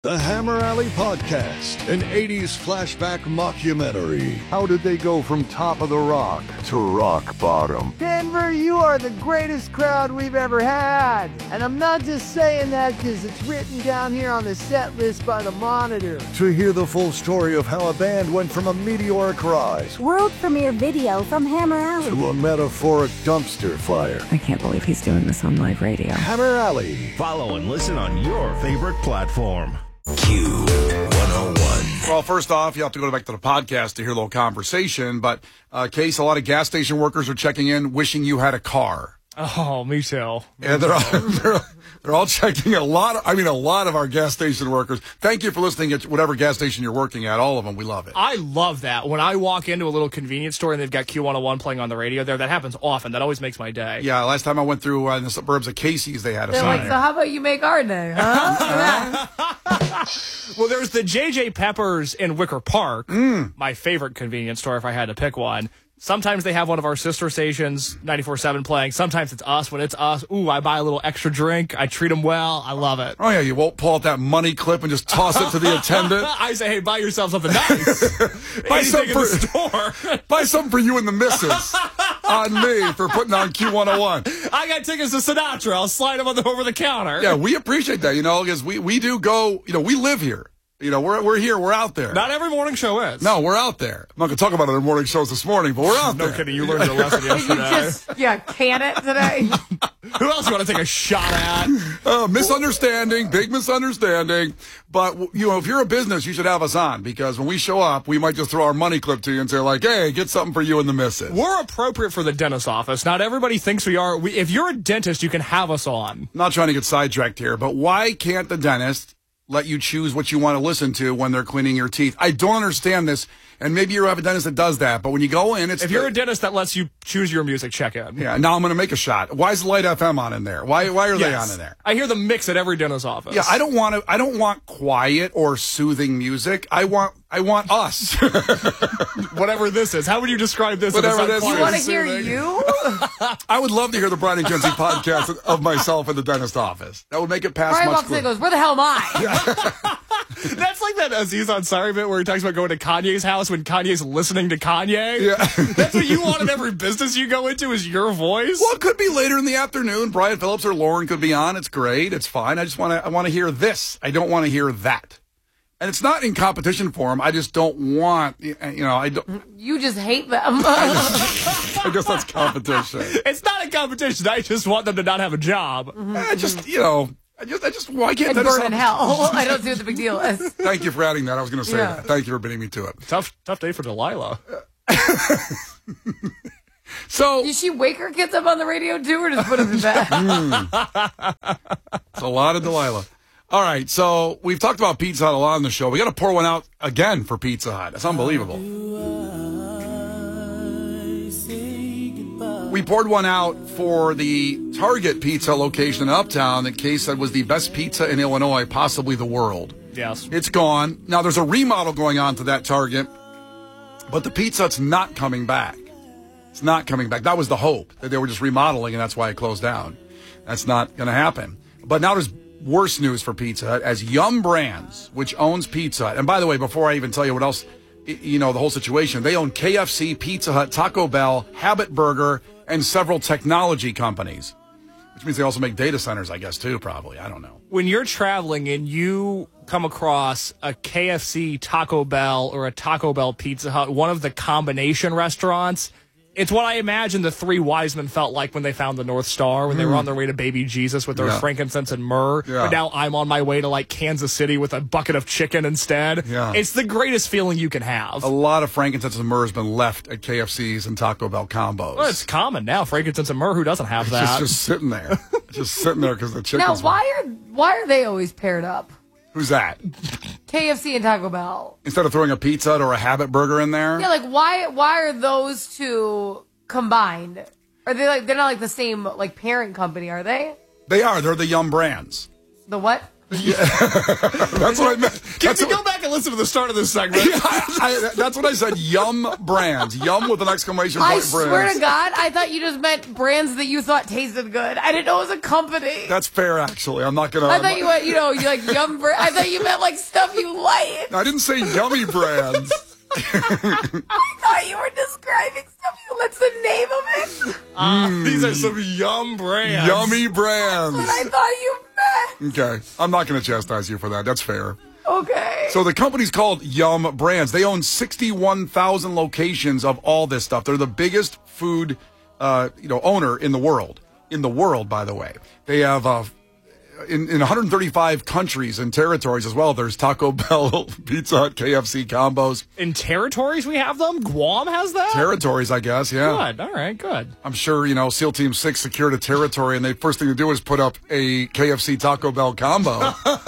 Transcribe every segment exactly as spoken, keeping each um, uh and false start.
The Hammer Alley Podcast, an eighties flashback mockumentary. How did they go from top of the rock to rock bottom? Denver, you are the greatest crowd we've ever had. And I'm not just saying that because it's written down here on the set list by the Monitor. To hear the full story of how a band went from a meteoric rise world premiere video from Hammer Alley to a metaphoric dumpster fire. I can't believe he's doing this on live radio. Hammer Alley. Follow and listen on your favorite platform. Q one oh one. Well, first off, you have to go back to the podcast to hear a little conversation. But, uh, Case, a lot of gas station workers are checking in, wishing you had a car. Oh, me too. And they're all, they're, they're all checking a lot of, I mean, a lot of our gas station workers. Thank you for listening at whatever gas station you're working at. All of them. We love it. I love that. When I walk into a little convenience store and they've got Q one oh one playing on the radio there, that happens often. That always makes my day. Yeah, last time I went through uh, in the suburbs of Casey's, they had a They're sign like, there. so how about you make our day, huh? Well, there's the J J Peppers in Wicker Park, Mm. my favorite convenience store if I had to pick one. Sometimes they have one of our sister stations, ninety-four seven, playing. Sometimes it's us. When it's us, ooh, I buy a little extra drink. I treat them well. I love it. Oh, yeah, you won't pull out that money clip and just toss it to the attendant. I say, hey, buy yourself something nice. Buy Anything something in for, the store. Buy something for you and the missus. On me for putting on Q one oh one. I got tickets to Sinatra. I'll slide them on the, over the counter. Yeah, we appreciate that, you know, because we, we do go, you know, we live here. You know, we're we're here, we're out there. Not every morning show is. No, we're out there. I'm not going to talk about it in morning shows this morning, but we're out no there. No kidding, you learned your lesson you yesterday. just, yeah, can it today? Who else you want to take a shot at? Uh, misunderstanding, big misunderstanding. But, you know, if you're a business, you should have us on, because when we show up, we might just throw our money clip to you and say, like, hey, get something for you and the missus. We're appropriate for the dentist's office. Not everybody thinks we are. We, if you're a dentist, you can have us on. Not trying to get sidetracked here, but why can't the dentist let you choose what you want to listen to when they're cleaning your teeth? I don't understand this, and maybe you have a dentist that does that, but when you go in, it's... If you're a dentist that lets you choose your music, check in. Yeah, now I'm going to make a shot. Why is Light F M on in there? Why Why are yes. they on in there? I hear the mix at every dentist's office. Yeah, I don't want to. I don't want quiet or soothing music. I want. I want us. Whatever this is. How would you describe this? Whatever this is. You want to hear you? I would love to hear the Brian and Kenzie podcast of myself in the dentist office. That would make it pass Brian much walks in and quicker. goes, where the hell am I? That's like that Aziz Ansari bit where he talks about going to Kanye's house when Kanye's listening to Kanye. Yeah. That's what you want in every business you go into is your voice. Well, it could be later in the afternoon. Brian Phillips or Lauren could be on. It's great. It's fine. I just want to. I want to hear this. I don't want to hear that. And it's not in competition for them. I just don't want. You know. I don't. You just hate them. I guess that's competition. It's not a competition. I just want them to not have a job. I just, you know. I just, I just, why can't and that burn in hell. I don't see what the big deal is. Thank you for adding that. I was going to say Yeah. that. Thank you for beating me to it. Tough, tough day for Delilah. So, Did she wake her kids up on the radio too, or just put them to bed? mm, it's a lot of Delilah. All right, so we've talked about Pizza Hut a lot on the show. We got to pour one out again for Pizza Hut. It's unbelievable. We poured one out for the Target Pizza location in Uptown that Case said was the best pizza in Illinois, possibly the world. Yes. It's gone. Now, there's a remodel going on to that Target, but the Pizza Hut's not coming back. It's not coming back. That was the hope, that they were just remodeling, and that's why it closed down. That's not going to happen. But now there's worse news for Pizza Hut, as Yum Brands, which owns Pizza Hut, and by the way, before I even tell you what else, you know, the whole situation, they own K F C, Pizza Hut, Taco Bell, Habit Burger, and several technology companies, which means they also make data centers, I guess, too, probably. I don't know. When you're traveling and you come across a K F C, Taco Bell, or a Taco Bell Pizza Hut, one of the combination restaurants, it's what I imagine the three wise men felt like when they found the North Star, when mm. they were on their way to baby Jesus with their yeah. frankincense and myrrh. Yeah. But now I'm on my way to, like, Kansas City with a bucket of chicken instead. Yeah. It's the greatest feeling you can have. A lot of frankincense and myrrh has been left at K F C's and Taco Bell combos. Well, it's common now, frankincense and myrrh. Who doesn't have that? It's just, just sitting there. just sitting there because the Now, chicken's... why are why are they always paired up? Who's that? K F C and Taco Bell. Instead of throwing a Pizza Hut or a Habit Burger in there? Yeah, like, why why are those two combined? Are they like, they're not like the same, like, parent company, are they? They are. They're the Yum Brands. The what? Yeah. That's what I meant. Can That's we what, go back and listen to the start of this segment? Yeah, I, I, that's what I said. Yum brands. Yum with an exclamation point I brands. swear to God, I thought you just meant brands that you thought tasted good. I didn't know it was a company. That's fair, actually. I'm not going to. I thought you went, you know, you like Yum brand. I thought you meant like stuff you like. I didn't say yummy brands. I thought you were describing stuff you. That's the name of it. Uh, mm. These are some yum brands. Yummy brands. But I thought you meant. Okay. I'm not going to chastise you for that. That's fair. Okay. So the company's called Yum Brands. They own sixty-one thousand locations of all this stuff. They're the biggest food, uh, you know, owner in the world. In the world, by the way. They have uh, in, in one hundred thirty-five countries and territories as well. There's Taco Bell, Pizza Hut, K F C combos. In territories we have them? Guam has that? Territories, I guess, yeah. Good. All right, good. I'm sure, you know, SEAL Team six secured a territory, and the first thing to do is put up a K F C Taco Bell combo.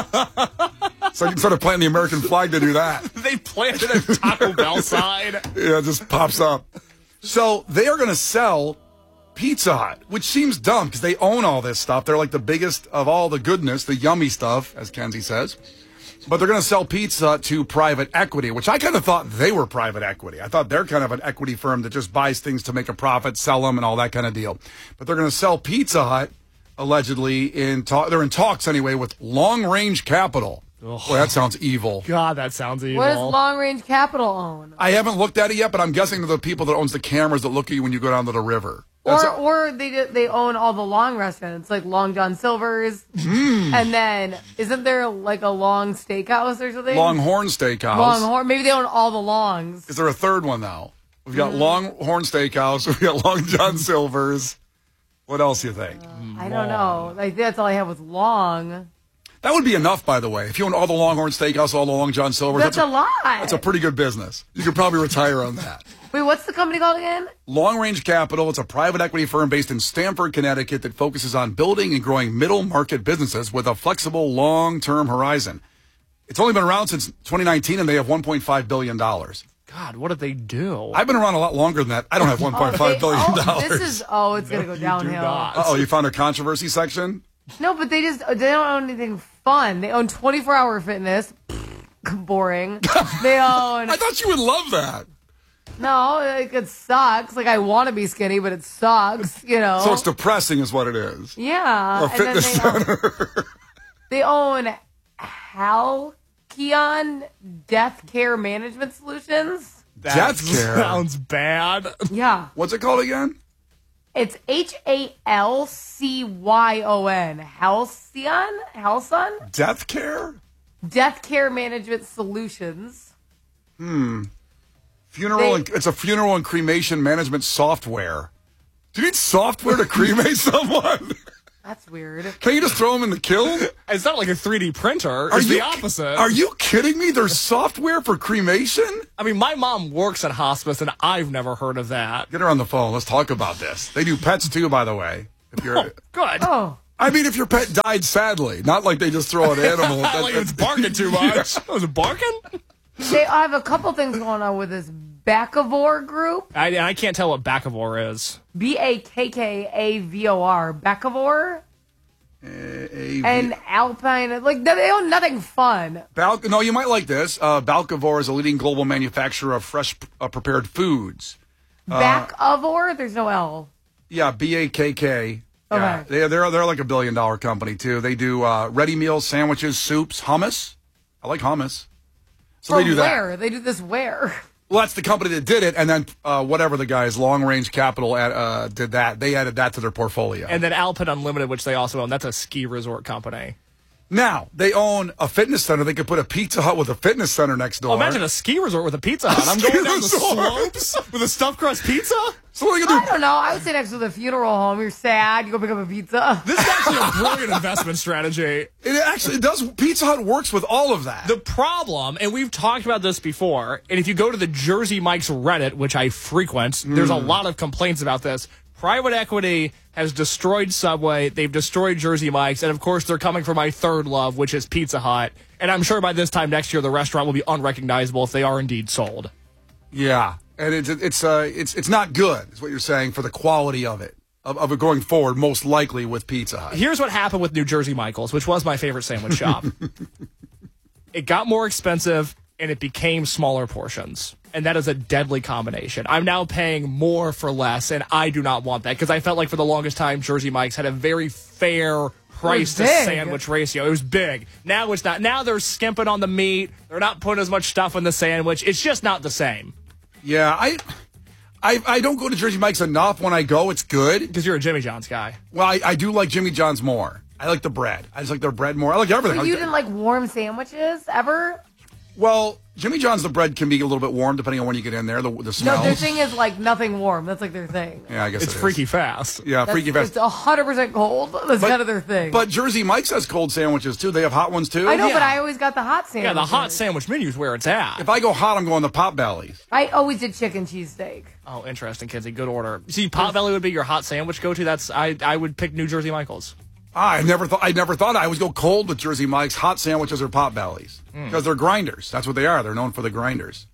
So instead of planting the American flag to do that. They planted a Taco Bell sign. Yeah, it just pops up. So they are going to sell Pizza Hut, which seems dumb because they own all this stuff. They're like the biggest of all the goodness, the yummy stuff, as Kenzie says. But they're going to sell Pizza Hut to private equity, which I kind of thought they were private equity. I thought they're kind of an equity firm that just buys things to make a profit, sell them, and all that kind of deal. But they're going to sell Pizza Hut, allegedly, in talk. They're in talks anyway with Long Range Capital. Ugh. Boy, that sounds evil. God, that sounds evil. What does Long Range Capital own? I haven't looked at it yet, but I'm guessing they're the people that owns the cameras that look at you when you go down to the river. That's Or, a- or they they own all the Long restaurants, like Long John Silver's, Mm. and then isn't there like a Long Steakhouse or something? Longhorn Steakhouse. Longhorn. Maybe they own all the Longs. Is there a third one now? We've got Mm. Longhorn Steakhouse. We've got Long John Silver's. What else do you think? I don't know. Like that's all I have with Long. That would be enough, by the way. If you own all the Longhorn Steakhouse, all the Long John Silver's, That's, a, lot. That's a pretty good business. You could probably retire on that. Wait, what's the company called again? Long Range Capital. It's a private equity firm based in Stamford, Connecticut that focuses on building and growing middle market businesses with a flexible long-term horizon. It's only been around since twenty nineteen, and they have one point five billion dollars. God, what did they do? I've been around a lot longer than that. I don't have one point five billion dollars. Oh, this is oh, it's gonna go downhill. Uh-oh, you found a controversy section? No, but they just they don't own anything fun. They own twenty-four hour fitness. Boring. They own. I thought you would love that. No, like it sucks. Like I want to be skinny, but it sucks. You know. So it's depressing, is what it is. Yeah. A fitness they center. Own, they own Halcyon Death Care Management Solutions. That Death care sounds bad. Yeah. What's it called again? It's H A L C Y O N. Halcyon? Halcyon? Death care? Death Care Management Solutions. Hmm. Funeral. They- and, it's a funeral and cremation management software. Do you need software to cremate someone? That's weird. Can't you just throw them in the kiln? It's not like a three D printer. Are It's you, the opposite. Are you kidding me? There's software for cremation? I mean, my mom works at hospice, and I've never heard of that. Get her on the phone. Let's talk about this. They do pets too, by the way. If you're, Oh, good. Oh. I mean, if your pet died sadly, not like they just throw an animal. Not like it's barking too much. Was it barking? They have a couple things going on with this Backavor group. I, I can't tell what Backavor is. B A K K A V O R. Backavor. A- And Alpine. Like, they own nothing fun. Bal- no, you might like this. Uh, Balcavor is a leading global manufacturer of fresh uh, prepared foods. Backavor? There's no L. Yeah, B A K K. Yeah, Okay. they, they're they're like a billion dollar company too. They do uh, ready meals, sandwiches, soups, hummus. I like hummus. So From they do that. where? They do this where? Well, that's the company that did it, and then uh, whatever the guys, Long Range Capital, ad, uh, did that. They added that to their portfolio. And then Alpine Unlimited, which they also own. That's a ski resort company. Now they own a fitness center. They could put a Pizza Hut with a fitness center next door. Oh, imagine a ski resort with a Pizza Hut. I'm ski going down the resort. slopes with a stuffed crust pizza. So what are you I gonna do? don't know. I would say next to the funeral home. You're sad. You go pick up a pizza. This is actually a brilliant investment strategy. It actually it does. Pizza Hut works with all of that. The problem, and we've talked about this before, and if you go to the Jersey Mike's Reddit, which I frequent, there's a lot of complaints about this. Private equity has destroyed Subway. They've destroyed Jersey Mike's. And, of course, they're coming for my third love, which is Pizza Hut. And I'm sure by this time next year, the restaurant will be unrecognizable if they are indeed sold. Yeah, and it's it's uh it's it's not good. Is what you're saying for the quality of it. of, of it going forward, most likely with Pizza Hut. Here's what happened with New Jersey Michael's, which was my favorite sandwich shop. It got more expensive, and it became smaller portions. And that is a deadly combination. I'm now paying more for less, and I do not want that because I felt like for the longest time, Jersey Mike's had a very fair price to big. sandwich ratio. It was big. Now it's not. Now they're skimping on the meat. They're not putting as much stuff in the sandwich. It's just not the same. Yeah, I, I, I don't go to Jersey Mike's enough. When I go, it's good. Because you're a Jimmy John's guy. Well, I, I do like Jimmy John's more. I like the bread. I just like their bread more. I like everything. But you didn't like warm sandwiches ever? Well, Jimmy John's, the bread can be a little bit warm depending on when you get in there, the, the smells. No, their thing is like nothing warm. That's like their thing. Yeah, I guess It's it is. freaky fast. Yeah, That's, freaky fast. It's one hundred percent cold. That's But- kind of their thing. But Jersey Mike's has cold sandwiches, too. They have hot ones, too. I know, Yeah. but I always got the hot sandwich. Yeah, the hot sandwich menu is where it's at. If I go hot, I'm going to Potbelly's. I always did chicken cheesesteak. Oh, interesting, Kinsey. Good order. See, Potbelly would be your hot sandwich go-to. That's I. I would pick New Jersey Michael's. Ah, I never thought. I never thought. I always go cold with Jersey Mike's. Hot sandwiches or Potbelly's because they're grinders. That's what they are. They're known for the grinders.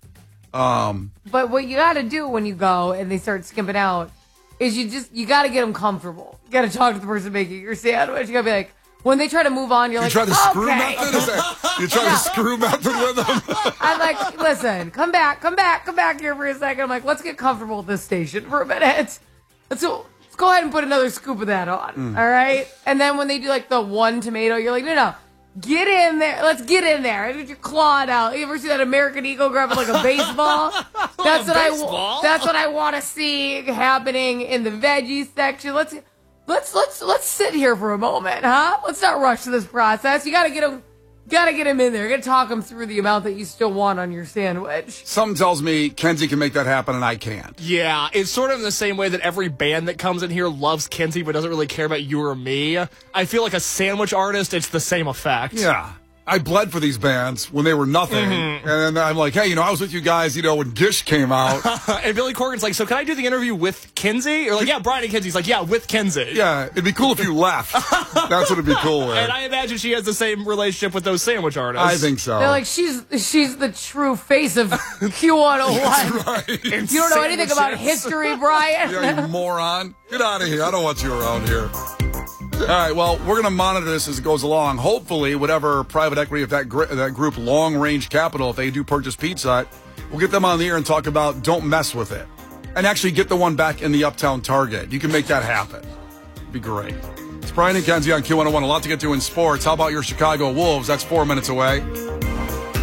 Um, But what you got to do when you go and they start skimping out is you just you got to get them comfortable. You got to talk to the person making your sandwich. You got to be like, when they try to move on, you're you like, try the screw okay. method. Is that, you try the screw method with them. I'm like, listen, come back, come back, come back here for a second. I'm like, let's get comfortable at this station for a minute. Let's go, let's go ahead and put another scoop of that on. Mm. All right. And then when they do like the one tomato, you're like, no, no, get in there. Let's get in there. Get your claw out. You ever see that American Eagle grabbing like a baseball? That's what I. baseball? That's what I want to see happening in the veggie section. Let's. Let's let's let's sit here for a moment, huh? Let's not rush this process. You gotta get him, gotta get him in there. You gotta talk him through the amount that you still want on your sandwich. Something tells me Kenzie can make that happen and I can't. Yeah, it's sort of in the same way that every band that comes in here loves Kinsey but doesn't really care about you or me. I feel like a sandwich artist, it's the same effect. Yeah. I bled for these bands when they were nothing. Mm-hmm. And then I'm like, hey, you know, I was with you guys, you know, when Gish came out. And Billy Corgan's like, so can I do the interview with Kinsey? Or like, yeah, Brian and Kinsey's like, yeah, with Kinsey. Yeah, it'd be cool if you left. That's what it'd be cool with. And I imagine she has the same relationship with those sandwich artists. I think so. They're like, she's she's the true face of Q one oh one. Right. You don't know anything about history, Brian. Yeah, you moron. Get out of here. I don't want you around here. All right, well, we're going to monitor this as it goes along. Hopefully, whatever private equity, if that gr- that group, Long Range Capital, if they do purchase Pizza Hut, we'll get them on the air and talk about don't mess with it. And actually get the one back in the Uptown Target. You can make that happen. It'd be great. It's Brian and Kenzie on Q one oh one. A lot to get to in sports. How about your Chicago Wolves? That's four minutes away.